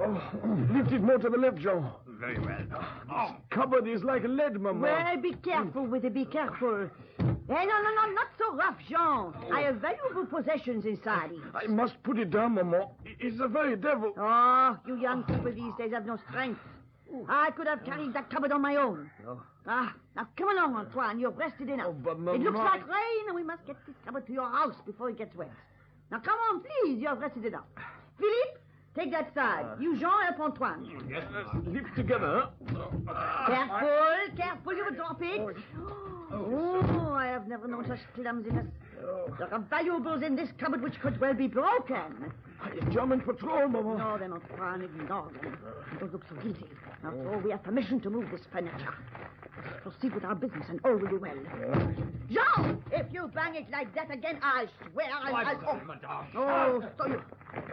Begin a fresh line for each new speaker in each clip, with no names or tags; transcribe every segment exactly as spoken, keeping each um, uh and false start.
Oh, lift it more to the left, Jean.
Very well.
Oh, cupboard is like lead, Maman.
Well, be careful with it, be careful. Hey, no, no, no, not so rough, Jean. I have valuable possessions inside it.
I must put it down, Maman. It's the very devil.
Oh, you young people these days have no strength. I could have carried that cupboard on my own.
No.
Ah, now come along, Antoine. You've rested enough.
Oh, but
It looks
Maman-
like rain, and we must get this cupboard to your house before it gets wet. Now come on, please. You have rested enough. Philippe, take that side. You, Jean, help Antoine.
Yes,
Lift together, huh?
Careful, careful, you will drop it. Oh, I have never known such clumsiness. There are valuables in this cupboard which could well be broken.
German patrol, Maman.
No, then Antoine, ignore them. Don't look so guilty. After all, we have permission to move this furniture. Let's proceed with our business, and all will be well. Jean, if you bang it like that again, I swear I'll...
Why,
I'll
sorry, madame.
oh, so you...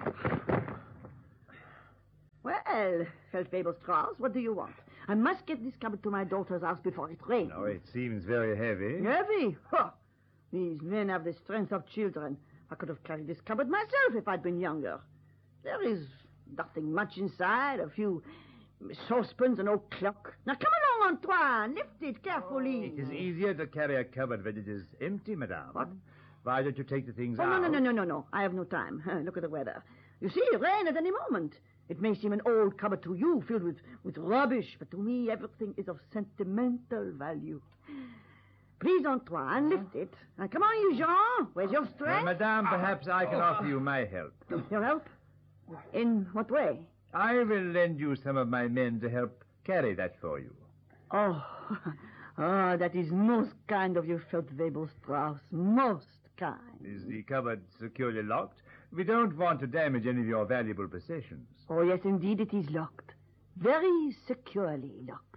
Well, Feldwebel Strauss, what do you want? I must get this cupboard to my daughter's house before it rains.
Oh, it seems very heavy.
Heavy? Huh. These men have the strength of children. I could have carried this cupboard myself if I'd been younger. There is nothing much inside, a few saucepans, an old clock. Now come along, Antoine. Lift it carefully.
It is easier to carry a cupboard when it is empty, madame.
What?
Why don't you take the things
Oh,
out?
no, no, no, no, no, no. I have no time. Look at the weather. You see, rain at any moment. It may seem an old cupboard to you, filled with, with rubbish, but to me, everything is of sentimental value. Please, Antoine, lift it. Now, come on, you, Jean. Where's your
Well,
strength?
madame, perhaps I can offer you my help.
Your help? In what way?
I will lend you some of my men to help carry that for you.
Oh, oh, that is most kind of you, Feldwebel Strauss. Most kind.
Is the cupboard securely locked? We don't want to damage any of your valuable possessions.
Oh, yes, indeed, it is locked. Very securely locked.